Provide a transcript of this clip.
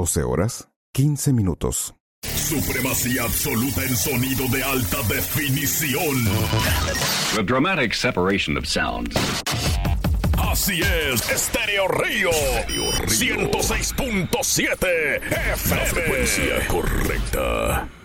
12 horas, 15 minutos. Supremacía absoluta en sonido de alta definición. The dramatic separation of sounds. Así es, Estéreo Río 106.7 FM. La frecuencia correcta.